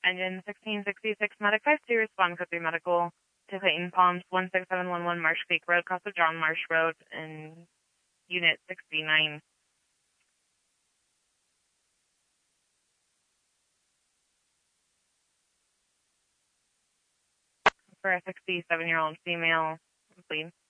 Engine 1666, Medic 52, respond code 3 medical to Clayton Palms 16711 Marsh Creek Road, Casa John Marsh Road, and Unit 69. For a 67-year-old female, please.